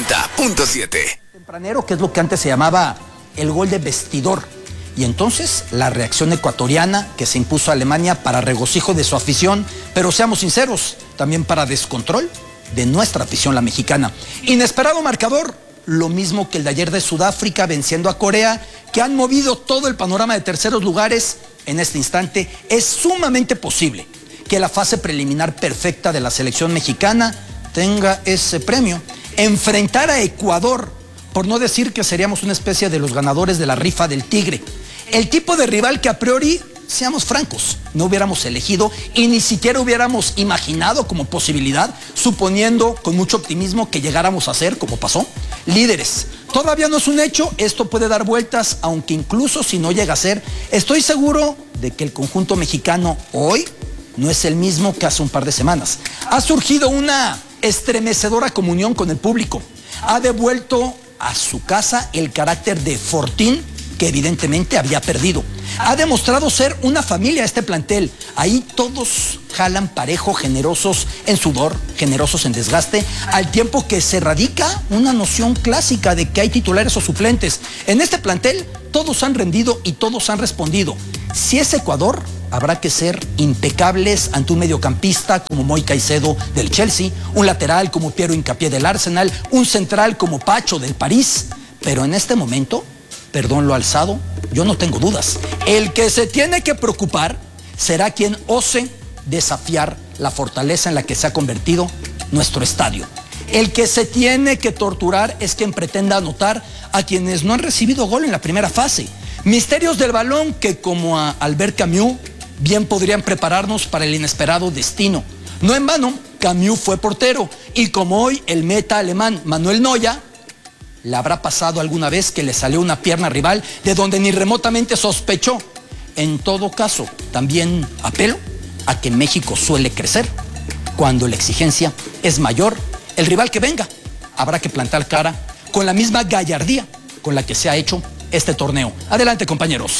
90.7. Tempranero, que es lo que antes se llamaba el gol de vestidor. Y entonces la reacción ecuatoriana que se impuso a Alemania para regocijo de su afición, pero seamos sinceros, también para descontrol de nuestra afición, la mexicana. Inesperado marcador, lo mismo que el de ayer de Sudáfrica venciendo a Corea, que han movido todo el panorama de terceros lugares. En este instante es sumamente posible que la fase preliminar perfecta de la selección mexicana tenga ese premio. Enfrentar a Ecuador, por no decir que seríamos una especie de los ganadores de la rifa del tigre. El tipo de rival que a priori, seamos francos, no hubiéramos elegido y ni siquiera hubiéramos imaginado como posibilidad, suponiendo con mucho optimismo que llegáramos a ser, como pasó, líderes. Todavía no es un hecho, esto puede dar vueltas, aunque incluso si no llega a ser, estoy seguro de que el conjunto mexicano hoy no es el mismo que hace un par de semanas. Ha surgido una estremecedora comunión con el público. Ha devuelto a su casa el carácter de fortín que evidentemente había perdido. Ha demostrado ser una familia este plantel. Ahí todos jalan parejo, generosos en sudor, generosos en desgaste, al tiempo que se radica una noción clásica de que hay titulares o suplentes. En este plantel todos han rendido y todos han respondido. Si es Ecuador, habrá que ser impecables ante un mediocampista como Moy Caicedo del Chelsea, un lateral como Piero Hincapié del Arsenal, un central como Pacho del París. Pero en este momento, perdón lo alzado, yo no tengo dudas. El que se tiene que preocupar será quien ose desafiar la fortaleza en la que se ha convertido nuestro estadio. El que se tiene que torturar es quien pretenda anotar a quienes no han recibido gol en la primera fase. Misterios del balón que, como a Albert Camus, bien podrían prepararnos para el inesperado destino. No en vano, Camus fue portero y como hoy el meta alemán Manuel Neuer, ¿le habrá pasado alguna vez que le salió una pierna rival de donde ni remotamente sospechó? En todo caso, también apelo a que México suele crecer cuando la exigencia es mayor. El rival que venga habrá que plantar cara con la misma gallardía con la que se ha hecho este torneo. Adelante, compañeros.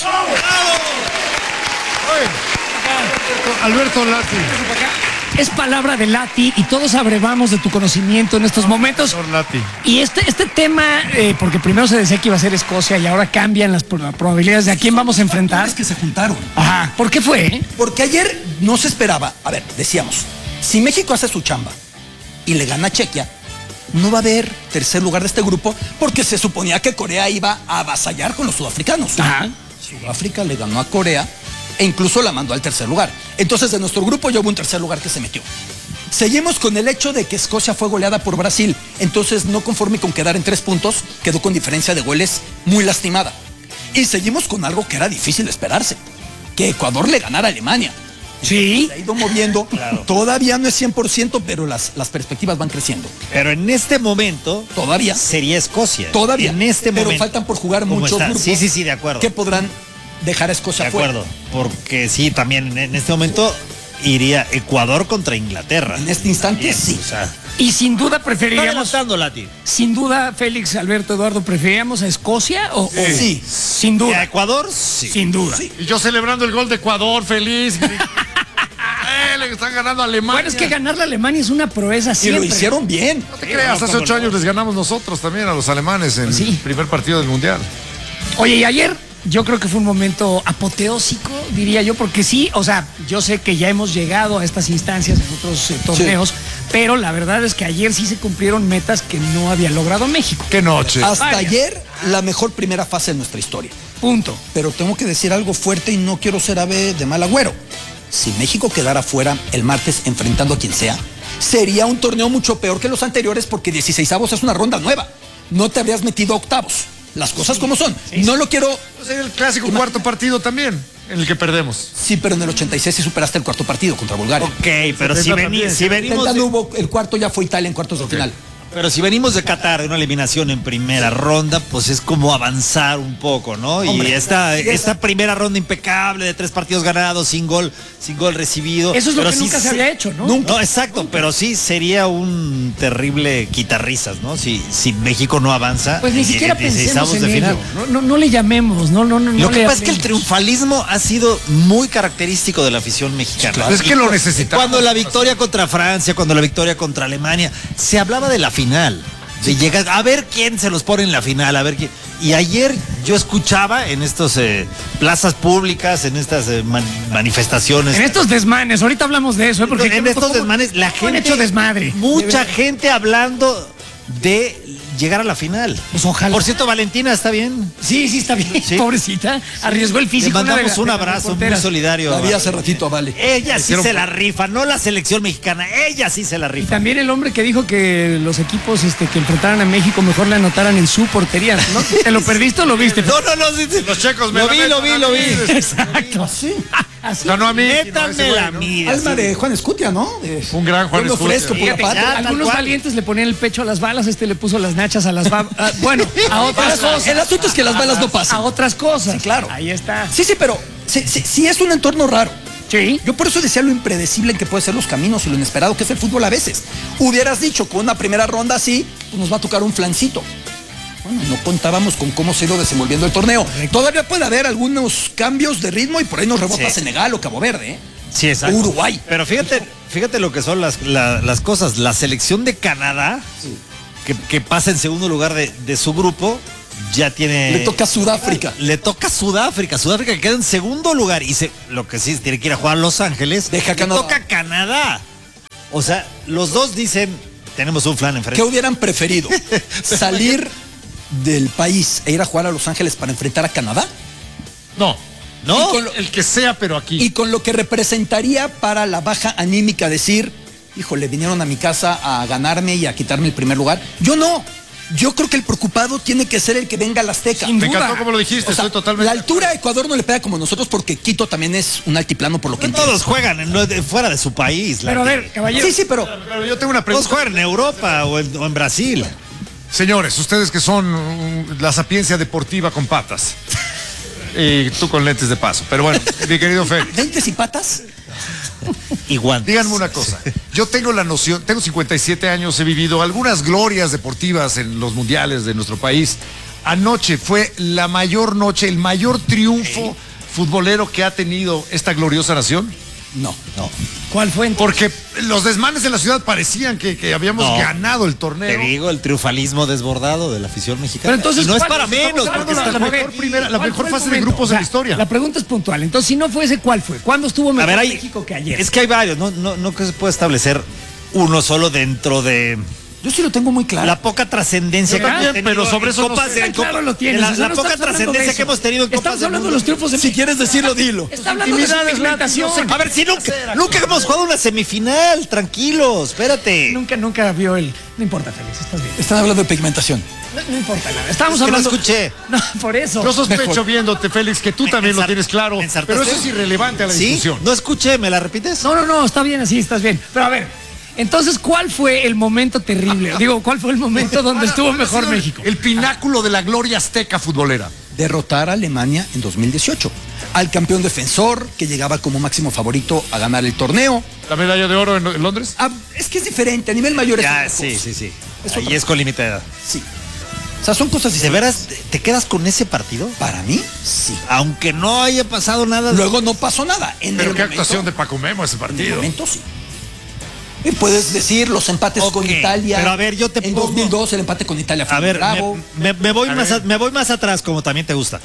Alberto Lati. Es palabra de Lati y todos abrevamos de tu conocimiento en estos momentos. Lati. Y este tema, porque primero se decía que iba a ser Escocia y ahora cambian las probabilidades de a quién vamos a enfrentar. Es que se juntaron. Ajá. ¿Por qué fue? Porque ayer no se esperaba. A ver, decíamos, si México hace su chamba y le gana a Chequia, no va a haber tercer lugar de este grupo porque se suponía que Corea iba a avasallar con los sudafricanos. Ajá. Sudáfrica le ganó a Corea e incluso la mandó al tercer lugar. Entonces de nuestro grupo ya hubo un tercer lugar que se metió. Seguimos con el hecho de que Escocia fue goleada por Brasil. Entonces, no conforme con quedar en 3 puntos, quedó con diferencia de goles muy lastimada. Y seguimos con algo que era difícil de esperarse, que Ecuador le ganara a Alemania. Sí. Se ha ido moviendo. Claro. Todavía no es 100%, pero las perspectivas van creciendo. Pero en este momento todavía sería Escocia. Todavía. En este momento. Pero faltan por jugar muchos grupos. Sí, de acuerdo. Que podrán dejar a Escocia fuera. De acuerdo. Porque sí, también en este momento iría Ecuador contra Inglaterra. En este instante, bien, sí. O sea, y sin duda preferiríamos. Lati. Sin duda, Félix, Alberto, Eduardo, ¿preferiríamos a Escocia o? Sí. Sin duda. ¿A Ecuador? Sí. Sin duda. Sí. Y yo celebrando el gol de Ecuador, feliz. Le están ganando a Alemania. Bueno, es que ganarle a Alemania es una proeza Y siempre. lo hicieron bien. No te creas, hace 8 años les ganamos nosotros también a los alemanes en el primer partido del Mundial. Oye, y ayer yo creo que fue un momento apoteósico, diría yo, porque sí, o sea, yo sé que ya hemos llegado a estas instancias en otros torneos, pero la verdad es que ayer sí se cumplieron metas que no había logrado México. ¡Qué noche! Hasta ayer, la mejor primera fase de nuestra historia. Punto. Pero tengo que decir algo fuerte y no quiero ser ave de mal agüero. Si México quedara fuera el martes enfrentando a quien sea, sería un torneo mucho peor que los anteriores porque 16avos es una ronda nueva. No te habrías metido a octavos. Las cosas como son. No lo quiero... Es el clásico cuarto partido también, en el que perdemos. Sí, pero en el 86 sí superaste el cuarto partido contra Bulgaria. Ok, pero si venimos... El cuarto ya fue Italia en cuartos de final. Pero si venimos de Qatar, de una eliminación en primera ronda, pues es como avanzar un poco, ¿no? Hombre, y esta primera ronda impecable de 3 partidos ganados, sin gol recibido. Eso es lo pero que sí nunca se había hecho, ¿no? Nunca. No, exacto, pero sí sería un terrible quitarrisas, ¿no? Si México no avanza. Pues ni siquiera pensemos en de final. ello. No le llamemos, no. Lo que pasa es que el triunfalismo ha sido muy característico de la afición mexicana. Claro. Es que lo necesitamos. Cuando la victoria contra Francia, cuando la victoria contra Alemania, se hablaba de la final. De llegar a ver quién se los pone en la final, a ver quién. Y ayer yo escuchaba en estas plazas públicas, en estas manifestaciones. En estos desmanes, ahorita hablamos de eso, porque en estos desmanes, la gente. Han hecho desmadre. Mucha gente hablando de llegar a la final. Pues ojalá. Por cierto, Valentina, ¿está bien? Sí, está bien. Sí. Pobrecita. Arriesgó el físico. Le mandamos un de las abrazo muy reporteras. solidario. La vi hace ratito, Vale. Ella sí se la rifa, no la selección mexicana, ella sí se la Y rifa. también el hombre que dijo que los equipos que enfrentaran a México mejor le anotaran en su portería. ¿No? ¿Te lo perdiste o lo viste? No, sí. Los checos me Lo la vi, meten lo vi, a lo mí. vi. Exacto. Sí. Así. Ganó a mí. Métanme la mía. Alma de Juan Escutia, ¿no? Un gran Juan Pueblo Escutia. fresco, pura Fíjate, patria. ya, tal Algunos cual. valientes le ponían el pecho a las balas, le puso las nachas a las balas. Bueno, a otras cosas. El asunto es que las balas no A pasan. otras cosas. Sí, claro. Ahí está. Sí, pero sí es un entorno raro. Sí. Yo por eso decía lo impredecible en que pueden ser los caminos y lo inesperado que es el fútbol a veces. Hubieras dicho con una primera ronda así, pues nos va a tocar un flancito. Bueno, no contábamos con cómo se ha ido desenvolviendo el torneo. Todavía puede haber algunos cambios de ritmo y por ahí nos rebota Sí. Senegal o Cabo Verde, ¿eh? Sí, exacto. Uruguay. Pero fíjate lo que son las cosas. La selección de Canadá, que pasa en segundo lugar de su grupo, ya tiene. Le toca a Sudáfrica. Le toca a Sudáfrica. Sudáfrica que queda en segundo lugar. Y lo que sí tiene que ir a jugar a Los Ángeles. Deja Le Canadá. toca a Canadá. O sea, los dos dicen, tenemos un flan enfrente. ¿Qué hubieran preferido? ¿Salir del país e ir a jugar a Los Ángeles para enfrentar a Canadá? No. ¿No? Y con lo- El que sea, pero aquí. Y con lo que representaría para la baja anímica decir, híjole, vinieron a mi casa a ganarme y a quitarme el primer lugar. Yo no. Yo creo que el preocupado tiene que ser el que venga al Azteca. Sin Me duda. encantó como lo dijiste, O sea, estoy totalmente. la altura de Ecuador no le pega como nosotros porque Quito también es un altiplano por lo que Todos entiendo. juegan fuera de su país. Pero a ver, caballero. Sí, pero Pero yo tengo una Todos pregunta. juegan en Europa o en Brasil. Señores, ustedes que son la sapiencia deportiva con patas. Y tú con lentes de paso. Pero bueno, mi querido Félix, lentes y patas. Igual. díganme una cosa. Yo tengo la noción, tengo 57 años, he vivido algunas glorias deportivas en los mundiales de nuestro país. Anoche fue la mayor noche, el mayor triunfo futbolero que ha tenido esta gloriosa nación. No. ¿Cuál fue entonces? Porque los desmanes en la ciudad parecían que habíamos No. ganado el Te torneo. digo, el triunfalismo desbordado de la afición mexicana. Pero entonces, Y no es ¿cuál? para menos, Estamos porque hablando está la de- mejor primera- la ¿Cuál mejor fue el fase de momento? grupos de la historia. La pregunta es puntual. Entonces, si no fue ese, ¿cuál fue? ¿Cuándo estuvo mejor A ver, México que ayer? es que hay varios, no que se puede establecer uno solo dentro de Yo sí lo tengo muy claro. la poca trascendencia Yo que también, hemos tenido pero sobre en eso no copas sé. en Claro Copa- lo tienes. la, o sea, la no poca estamos hablando de trascendencia eso. que hemos tenido en Estamos Copas del hablando de Mundo. los triunfos de Si quieres decirlo, dilo. Está hablando de su Intimidades, pigmentación. A ver, si nunca hemos jugado una semifinal, tranquilos, espérate. Nunca vio el... No importa, Félix, estás bien. Están hablando de pigmentación. No importa nada. Estábamos Es que no hablando... escuché. No, por eso. Yo sospecho Mejor. viéndote, Félix, que tú también lo tienes claro. ¿Me ensartaste? Pero eso es irrelevante a la ¿Sí? discusión. No escuché, ¿me la repites? No, está bien así, estás bien. Pero a ver, entonces, ¿cuál fue el momento terrible? Digo, ¿cuál fue el momento donde estuvo mejor México? El pináculo de la gloria azteca futbolera. Derrotar a Alemania en 2018. Al campeón defensor, que llegaba como máximo favorito a ganar el torneo. La medalla de oro en Londres. Ah, es que es diferente, a nivel mayor es Ya, otra sí. cosa. Es Ahí otra es con límite de edad. Sí. O sea, son cosas ¿De diferentes. veras te quedas con ese partido? Para mí, sí. Aunque no haya pasado nada. Luego no pasó nada. En Pero el qué momento, actuación de Paco Memo ese En el partido. momento sí. Y puedes decir los empates Ok, con Italia. pero a ver, yo te En pongo- 2002 el empate con Italia fue A ver, bravo. me voy más atrás, como también te gusta.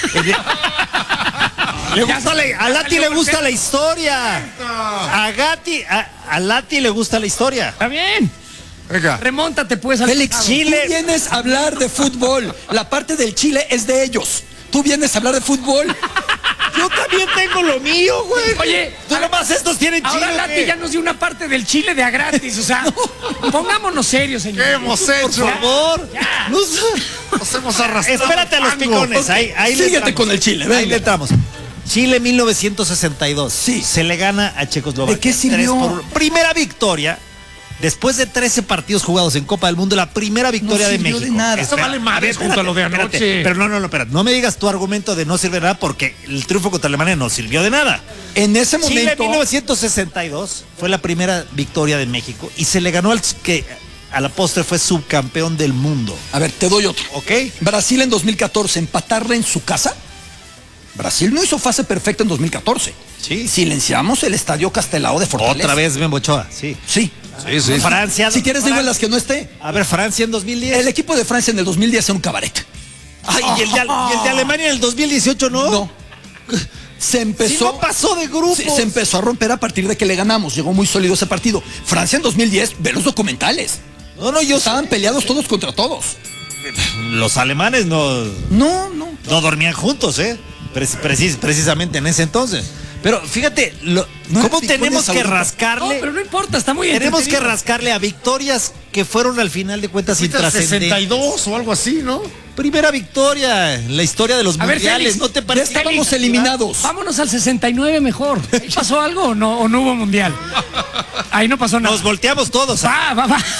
A Lati le gusta la historia. A Lati le gusta la historia. Está bien. Venga. Remóntate, pues, al Félix, pasado. Chile. Tú vienes a hablar de fútbol. La parte del Chile es de ellos. Tú vienes a hablar de fútbol. Yo también tengo lo mío, güey. Oye, tú nomás estos tienen ahora Chile. Lati ya nos dio una parte del Chile de a gratis. O sea, pongámonos serios, señor. ¿Qué hemos hecho? Por favor. Ya. Nos hemos arrastrado. Espérate a los fango. picones. Ahí le Síguete entramos. con el Chile, Ahí venga. le entramos. Chile 1962. Sí. Se le gana a Checoslovaquia. ¿De qué sirvió? 3-1. Primera victoria. Después de 13 partidos jugados en Copa del Mundo, la primera victoria No de sirvió México. de nada. Esto vale madres junto a lo de Espérate, anoche. pero no, espérate. No me digas tu argumento de no sirve de nada porque el triunfo contra Alemania no sirvió de nada. En ese Chile momento. 1962 fue la primera victoria de México y se le ganó al que a la postre fue subcampeón del mundo. A ver, te doy otro. ¿Ok? Brasil en 2014, empatarle en su casa. Brasil no hizo fase perfecta en 2014. Sí. Silenciamos el estadio Castelao de Fortaleza. Otra vez Memo Ochoa, sí. Sí, Sí. Francia. Si quieres digo en las que no esté. A ver, Francia en 2010. El equipo de Francia en el 2010 era un cabaret. Ay, y el de Alemania en el 2018, ¿no? No. Se empezó. Si no pasó de grupos. Se empezó a romper a partir de que le ganamos. Llegó muy sólido ese partido. Francia en 2010, ve los documentales. No, Estaban peleados todos contra todos. Los alemanes no dormían juntos, precisamente en ese entonces. Pero fíjate, ¿cómo tenemos que rascarle? No, pero no importa, está muy Tenemos que entretenido. rascarle a victorias que fueron al final de cuentas intrascendentes. 62 o algo así, ¿no? Primera victoria en la historia de los A ver, mundiales, Félix, ¿no te Ya parece? estábamos eliminados. Vámonos al 69 mejor. ¿Pasó algo o no hubo mundial? Ahí no pasó nada. Nos volteamos todos. Va.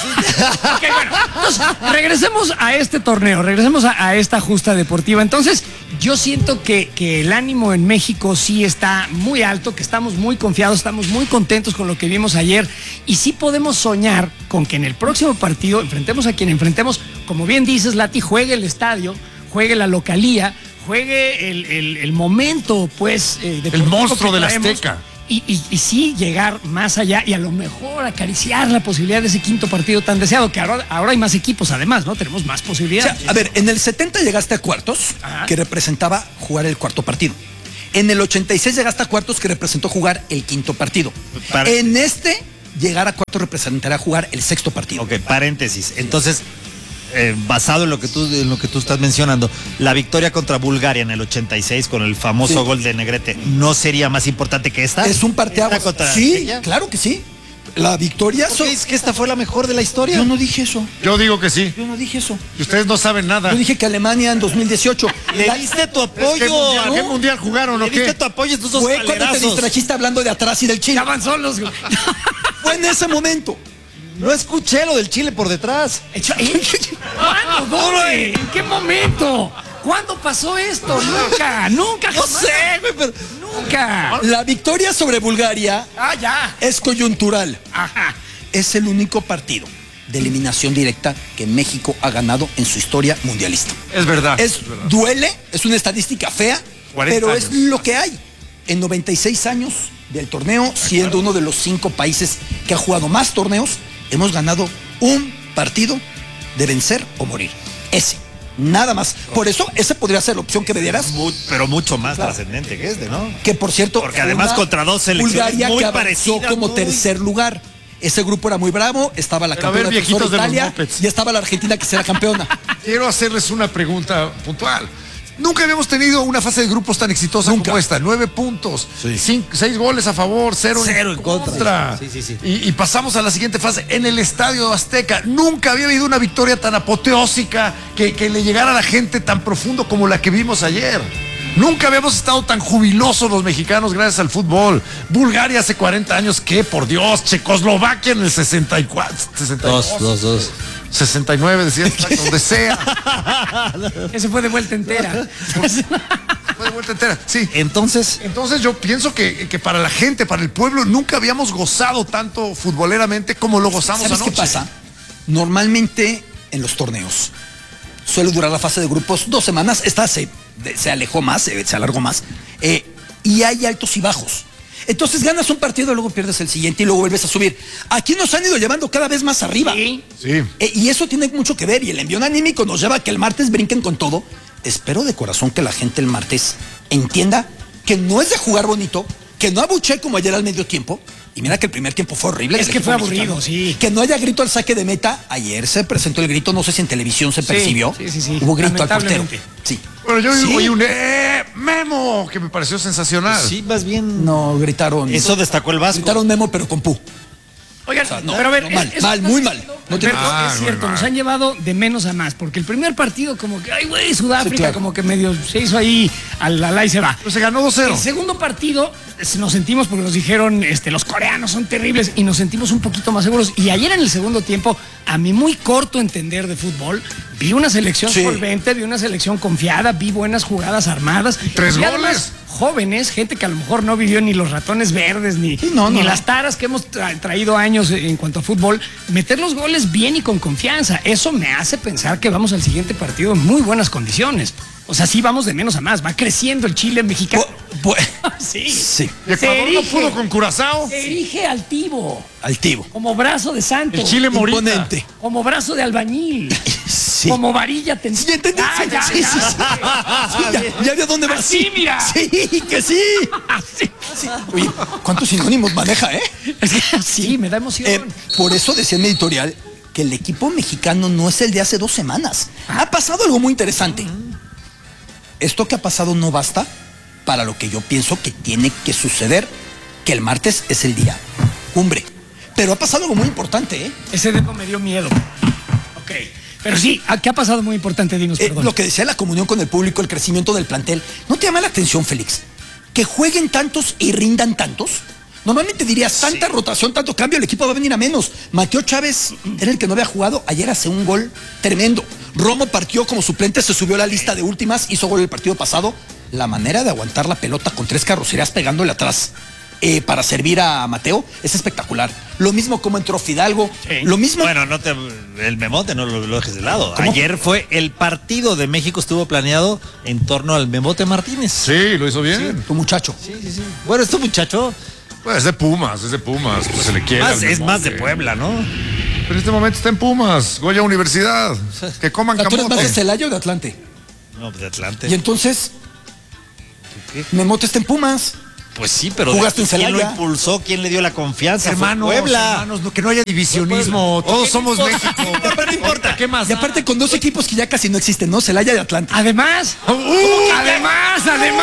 Ok, bueno, entonces, regresemos a este torneo, regresemos a esta justa deportiva. Entonces, yo siento que el ánimo en México sí está muy alto, que estamos muy confiados, estamos muy contentos con lo que vimos ayer y sí podemos soñar con que en el próximo partido enfrentemos a quien enfrentemos, como bien dices, Lati, juegue el estadio, juegue la localía, juegue el momento, pues, deportivo El monstruo que del traemos. Azteca. Y sí llegar más allá y a lo mejor acariciar la posibilidad de ese quinto partido tan deseado, que ahora hay más equipos además, ¿no? Tenemos más O posibilidades. sea, a ver, en el 70 llegaste a cuartos, Ajá. que representaba jugar el cuarto partido. En el 86 llegaste a cuartos, que representó jugar el quinto partido. En este, llegar a cuartos representará jugar el sexto partido. Ok, paréntesis. Entonces, basado en lo que tú estás mencionando, la victoria contra Bulgaria en el 86 con el famoso Sí. gol de Negrete, ¿no sería más importante que esta? Es un parteaguas. ¿Esta contra Sí, ella? claro que sí. La victoria... ¿Por qué dices que esta fue la mejor de la historia? Yo no dije eso. Yo digo que sí. Yo no dije eso. Y ustedes no saben nada. Yo dije que Alemania en 2018. Le diste tu apoyo. ¿Qué mundial jugaron o Le diste qué? tu apoyo a estos dos Fue cuando te palerazos. distrajiste hablando de atrás y del Chile. Ya van solos. güey. Fue en ese momento. No escuché lo del Chile por detrás. ¿Cuándo? ¿Dónde? ¿En qué momento? ¿Cuándo pasó esto? Nunca. No jamás. sé, güey, pero... Nunca. La victoria sobre Bulgaria Ya. es coyuntural. Ajá. Es el único partido de eliminación directa que México ha ganado en su historia mundialista. Es verdad. Ah, Duele, es una estadística fea, 40 pero años. es lo que hay. En 96 años del torneo, siendo uno de los 5 países que ha jugado más torneos, hemos ganado un partido de vencer o morir. Ese. Nada más. Por eso, esa podría ser la opción que me dieras. Pero mucho más Claro. trascendente que este, ¿no? Que por cierto, Porque fue además una contra dos selecciones Bulgaria muy que avanzó parecidas, como muy- tercer lugar. Ese grupo era muy bravo, estaba la Pero a ver, campeona viejitos defensora de los Italia mopeds. y estaba la Argentina que será campeona. Quiero hacerles una pregunta puntual. Nunca habíamos tenido una fase de grupos tan exitosa como esta. 9 puntos, 6 goles a favor, 0 en contra. Sí. Y pasamos a la siguiente fase en el Estadio Azteca. Nunca había habido una victoria tan apoteósica que le llegara a la gente tan profundo como la que vimos ayer. Nunca habíamos estado tan jubilosos los mexicanos gracias al fútbol. Bulgaria hace 40 años, ¿qué? Por Dios. Checoslovaquia en el 64. 62. 2. 69, decía, donde sea. Ese fue de vuelta entera. Fue de vuelta entera. Sí. Entonces, Entonces yo pienso que para la gente, para el pueblo, nunca habíamos gozado tanto futboleramente como lo gozamos ¿Sabes anoche. qué pasa? Normalmente en los torneos suele durar la fase de grupos 2 semanas. Esta se alejó más, se alargó más. Y hay altos y bajos. Entonces ganas un partido, luego pierdes el siguiente y luego vuelves a subir. Aquí nos han ido llevando cada vez más arriba. Sí. Sí. Y eso tiene mucho que ver. Y el envión anímico nos lleva a que el martes brinquen con todo. Espero de corazón que la gente el martes entienda que no es de jugar bonito, que no abuché como ayer al medio tiempo. Y mira que el primer tiempo fue horrible. Es del que equipo fue aburrido, mexicano. sí. Que no haya grito al saque de meta. Ayer se presentó el grito, no sé si en televisión se percibió. Sí. Hubo grito al portero. Lamentablemente. Sí. Bueno, yo Sí. oí un Memo, que me pareció sensacional. sí, más bien. No, gritaron. Eso destacó el Vasco. Gritaron Memo, pero con pu. Oigan, no, pero a ver, no, mal, eso mal, está muy diciendo, mal. No tiene- Alberto, Ah, es muy cierto, mal. nos han llevado de menos a más, porque el primer partido como que, ay güey, Sudáfrica, Sí, claro. como que medio se hizo ahí al y se va. Pero se ganó 2-0. El segundo partido nos sentimos porque nos dijeron, los coreanos son terribles y nos sentimos un poquito más seguros. Y ayer en el segundo tiempo, a mi muy corto entender de fútbol, vi una selección Sí. solvente, vi una selección confiada, vi buenas jugadas armadas. 3 y además, goles. jóvenes, gente que a lo mejor no vivió ni los ratones verdes, ni, Sí, no, ni no, las no. taras que hemos traído años en cuanto a fútbol, meter los goles bien y con confianza. Eso me hace pensar que vamos al siguiente partido en muy buenas condiciones. O O sea, sí vamos de menos a más. Va creciendo el Chile mexicano. Sí. Ecuador no pudo con Curazao. Se erige altivo. Altivo. Como brazo de santo. El Chile morita. Imponente. Como brazo de albañil. Sí. Como varilla tendida. Sí, entendí. Sí. Ya veo dónde va. Así, mira. Sí, que sí. Sí. Oye, ¿cuántos sinónimos maneja, Es que sí, me da emoción. Por eso decía en mi editorial que el equipo mexicano no es el de hace 2 semanas. Ha pasado algo muy interesante. Esto que ha pasado no basta para lo que yo pienso que tiene que suceder, que el martes es el día cumbre. Pero ha pasado algo muy importante, Ese dedo me dio miedo. Ok. Pero sí, ¿qué ha pasado muy importante? Dinos, perdón. Lo que decía la comunión con el público, el crecimiento del plantel. ¿No te llama la atención, Félix? Que jueguen tantos y rindan tantos. Normalmente dirías, tanta rotación, tanto cambio, el equipo va a venir a menos. Mateo Chávez era el que no había jugado, ayer hace un gol tremendo. Romo partió como suplente, se subió a la lista de últimas, hizo gol el partido pasado. La manera de aguantar la pelota con 3 carrocerías pegándole atrás para servir a Mateo es espectacular. Lo mismo como entró Fidalgo, lo mismo... Bueno, el memote no lo dejes de lado. ¿Cómo? Ayer fue el partido de México, estuvo planeado en torno al Memote Martínez. Sí, lo hizo bien. Tu muchacho. Sí. Bueno, este muchacho... Pues es de Pumas, pues se le quiere. Es más de Puebla, ¿no? Pero en este momento está en Pumas, Goya Universidad. Que coman ¿Tú eres camote. más de Celaya o de Atlante? No, de Atlante. Y entonces, ¿Qué? Memote está en Pumas. Pues sí, pero ¿Jugaste en ¿quién lo Celaya? impulsó? ¿Quién le dio la confianza? Hermanos, Fue Puebla. hermanos, que no haya divisionismo. Todos somos México. Pero no importa. ¿Qué más? Y aparte con 2 equipos que ya casi no existen, ¿no? Celaya y Atlante. Además, además.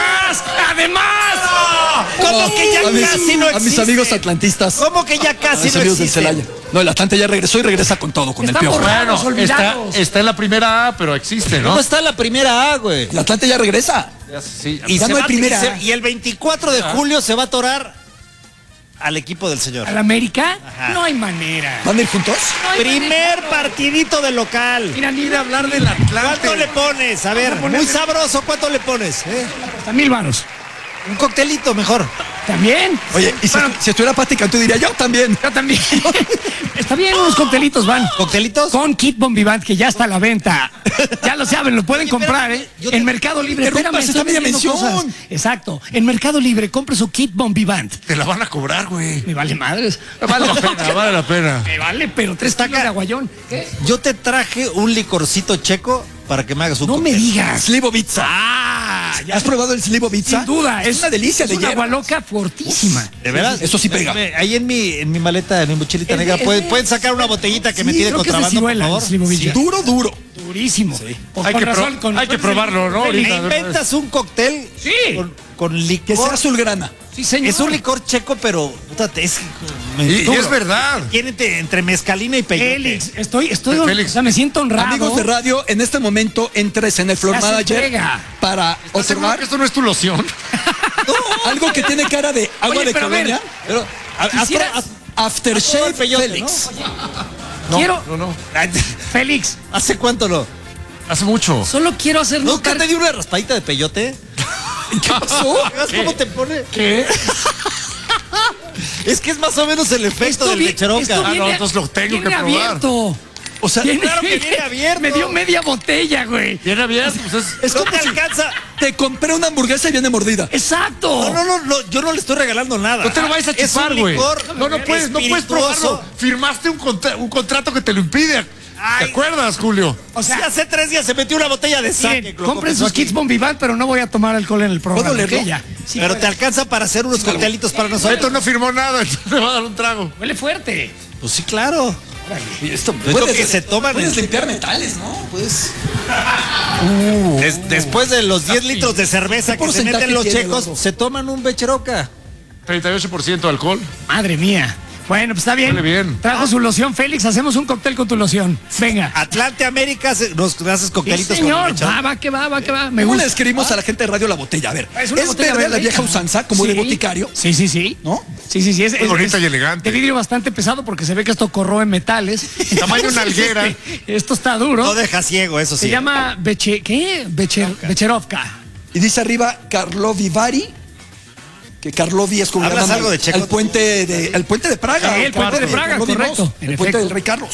¿Cómo que ya casi no existe? A mis amigos atlantistas. ¿Cómo que ya A casi mis no amigos del existe? Celaya. No, el Atlante ya regresó y regresa con todo, con Está el Piojo. borrado. Bueno, Olvidados. está en la primera A, pero existe, ¿no? ¿Cómo está la primera A, güey? El Atlante ya regresa. Sí, Y ya no hay primera. Y el 24 de julio se va a atorar al equipo del señor. ¿Al América? Ajá. No hay manera. ¿Van a ir juntos? Primer partidito de local. Mira, ni de hablar del Atlante. ¿Cuánto le pones? A ver, muy sabroso, ¿cuánto le pones? hasta 1000 varos. Un coctelito mejor. ¿También? Oye, y si estuviera Pati Cantú diría, yo también. Yo también. Está bien, unos coctelitos van. ¿Coctelitos? Con Kit Bombivant, que ya está a la venta. Ya lo saben, lo pueden comprar, ¿eh? yo te- En Mercado Libre. Interrumpas Espérame, esta media estoy vendiendo mención. cosas. Exacto. En Mercado Libre, compre su Kit Bombivant. Te la van a cobrar, güey. Me vale madres. Vale la pena, vale la pena. Me vale, pero 3 kilos de aguayón. ¿Qué? Yo te traje un licorcito checo para que me hagas un No me cóctel. digas. Slivovitza. Ya ¿Has probado el Slivovitza? sin duda. Es una delicia de Es una hierba. agua loca fortísima. ¿De veras? Eso sí pega. Ahí en mi maleta, en mi mochilita negra, ¿pueden sacar una botellita que me tiene creo que es de contrabando, por ciruela, favor? el Slivovitza. Duro. Durísimo. Pues Hay con que razón, hay que probarlo, ¿no? Me Ahorita. inventas un cóctel Sí. con Que licor. sea azulgrana. Sí, señor. Es un licor checo, pero puta, Y es verdad. Tiene entre mezcalina y peyote. Félix, estoy, Félix. o sea, me siento honrado. Amigos de radio, en este momento entres en el Floor Ya se Manager entrega. para ¿Estás seguro observar que esto no es tu loción? algo que tiene cara de agua Oye, de pero a ver, colonia. Pero, Quisieras- Aftershave el peyote, Félix. Quiero, No. Félix, ¿Hace cuánto no? Hace mucho. solo quiero hacer ¿Nunca notar. te dio una raspadita de peyote? ¿Qué pasó? ¿Ves cómo te pone? ¿Qué? Es que es más o menos el efecto del lecheroca. esto no, viene- entonces lo tengo viene que probar. abierto. O sea, Claro que viene abierto. Me dio media botella, güey. Viene abierto, pues es No como te si alcanza. te compré una hamburguesa y viene mordida. Exacto. No, yo no le estoy regalando nada. No te lo vayas a Es chupar, un güey. licor No puedes espirituoso. probarlo. Firmaste un contrato que te lo impide. Ay. ¿Te acuerdas, Julio? O sea, Sí, hace 3 días se metió una botella de sake. miren, compren sus kits Bombivant, pero no voy a tomar alcohol en el programa. ¿Puedo leerlo? ¿ok? Ya. Sí, Pero puede. te alcanza para hacer unos coctelitos para Beto nosotros. no firmó nada, entonces le va a dar un trago. Huele fuerte. Pues sí, claro. Y esto Esto que se toman Puedes en- limpiar metales, ¿no? Pues. Después de los 10 litros de cerveza ¿Qué que se porcentaje meten los tiene, checos, Eduardo? se toman un becheroca. 38% de alcohol. Madre mía. Bueno, pues está bien. Huele bien. Trajo su loción, Félix. Hacemos un cóctel con tu loción. Venga. Atlante América nos haces Sí, coctelitos señor. con becheroca. Va que va. Me ¿Cómo le gusta. escribimos a la gente de radio la botella? A ver, Es una es botella verde la verde. vieja usanza, como de Sí. boticario, Sí. ¿no? Sí. Es bonita y elegante. De vidrio bastante pesado porque se ve que esto corroe metales. Tamaño Entonces, nalguera. esto está duro. No deja ciego, eso sí. Se llama Becherovka. Y dice arriba Karlovy Vary, que Karlovy es como ¿Hablas algo de checo? el puente de Praga. Sí, el puente de Praga, Karlovy correcto. II, En el puente efecto. del rey Carlos.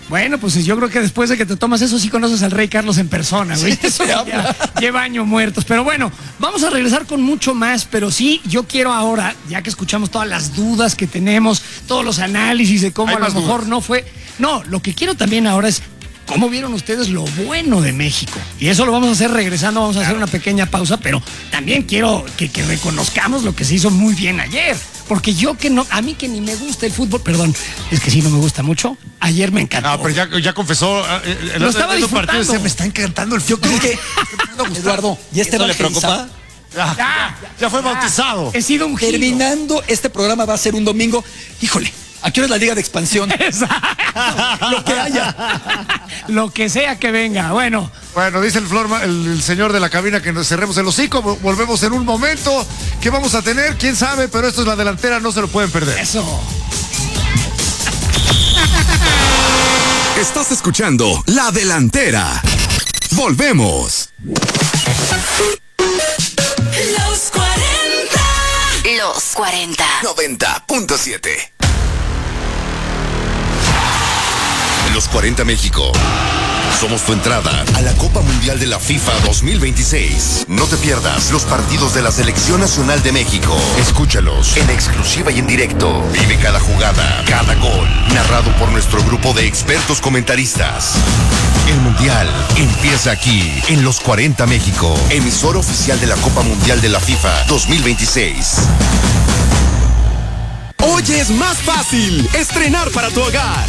Bueno, pues yo creo que después de que te tomas eso, sí conoces al rey Carlos en persona, güey. Sí, Eso ya lleva años muertos. Pero bueno, vamos a regresar con mucho más. Pero sí, yo quiero ahora, ya que escuchamos todas las dudas que tenemos, todos los análisis de cómo Hay a lo más mejor dudas. no fue. No, lo que quiero también ahora es cómo vieron ustedes lo bueno de México. Y eso lo vamos a hacer regresando, vamos a hacer una pequeña pausa, pero también quiero que reconozcamos lo que se hizo muy bien ayer. Porque yo que no, a mí que ni me gusta el fútbol, perdón, es que sí no me gusta mucho, ayer me encantó. No, pero ya confesó. Lo estaba el partido disfrutando. decía, me está encantando el fútbol. Yo creo que, Eduardo, ya este ¿Eso le preocupa? Ya fue bautizado. He sido un giro. terminando este programa va a ser un domingo. Híjole, ¿a qué hora es la Liga de Expansión? Lo que haya. Lo que sea que venga. Bueno, Bueno, dice el señor de la cabina que nos cerremos el hocico. Volvemos en un momento. ¿Qué vamos a tener? ¿Quién sabe? Pero esto es La Delantera, no se lo pueden perder. eso. Estás escuchando La Delantera. Volvemos. Los 40. Los 40. 90.7. Los 40 México. Somos tu entrada a la Copa Mundial de la FIFA 2026. No te pierdas los partidos de la Selección Nacional de México. Escúchalos en exclusiva y en directo. Vive cada jugada, cada gol, narrado por nuestro grupo de expertos comentaristas. El Mundial empieza aquí, en Los 40 México, emisora oficial de la Copa Mundial de la FIFA 2026. Hoy es más fácil estrenar para tu hogar.